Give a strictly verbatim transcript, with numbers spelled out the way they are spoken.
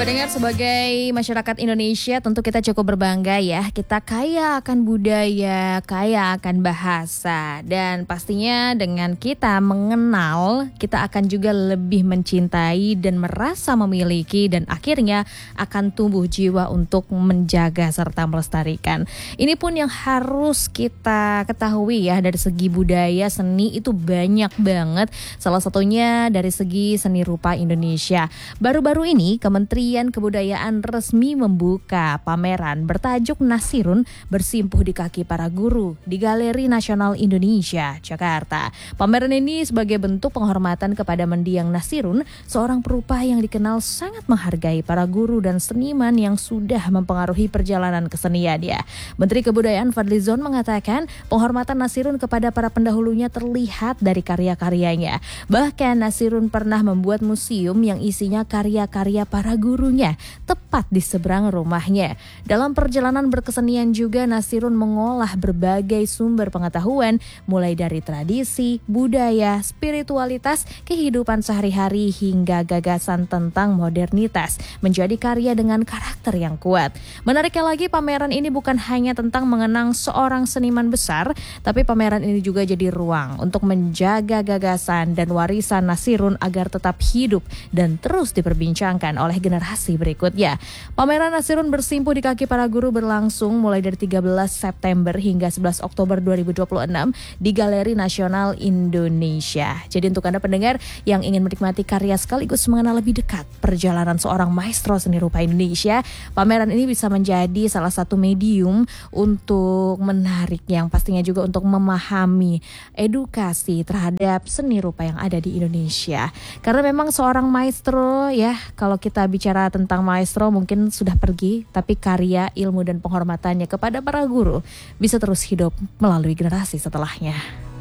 Pendengar, sebagai masyarakat Indonesia tentu kita cukup berbangga ya. Kita kaya akan budaya, kaya akan bahasa. Dan pastinya dengan kita mengenal, kita akan juga lebih mencintai dan merasa memiliki. Dan akhirnya akan tumbuh jiwa untuk menjaga serta melestarikan. Ini pun yang harus kita ketahui ya, dari segi budaya, seni itu banyak banget. Salah satunya dari segi seni rupa Indonesia. Baru-baru ini Kementerian Kebudayaan resmi membuka pameran bertajuk Nasirun Bersimpuh di Kaki Para Guru di Galeri Nasional Indonesia, Jakarta. Pameran ini sebagai bentuk penghormatan kepada mendiang Nasirun, seorang perupa yang dikenal sangat menghargai para guru dan seniman yang sudah mempengaruhi perjalanan keseniannya. Menteri Kebudayaan Fadlizon mengatakan penghormatan Nasirun kepada para pendahulunya terlihat dari karya-karyanya. Bahkan Nasirun pernah membuat museum yang isinya karya-karya para guru gurunya tepat di seberang rumahnya. Dalam perjalanan berkesenian juga Nasirun mengolah berbagai sumber pengetahuan mulai dari tradisi, budaya, spiritualitas, kehidupan sehari-hari hingga gagasan tentang modernitas menjadi karya dengan karakter yang kuat. Menariknya lagi, pameran ini bukan hanya tentang mengenang seorang seniman besar, tapi pameran ini juga jadi ruang untuk menjaga gagasan dan warisan Nasirun agar tetap hidup dan terus diperbincangkan oleh generasi berikutnya. Pameran Nasirun Bersimpuh di Kaki Para Guru berlangsung mulai dari tiga belas September hingga sebelas Oktober dua ribu dua puluh enam di Galeri Nasional Indonesia. Jadi untuk Anda pendengar yang ingin menikmati karya sekaligus mengenal lebih dekat perjalanan seorang maestro seni rupa Indonesia, pameran ini bisa menjadi salah satu medium untuk menarik, yang pastinya juga untuk memahami edukasi terhadap seni rupa yang ada di Indonesia. Karena memang seorang maestro ya, kalau kita bicara tentang maestro mungkin sudah pergi, tapi karya, ilmu dan penghormatannya kepada para guru bisa terus hidup melalui generasi setelahnya.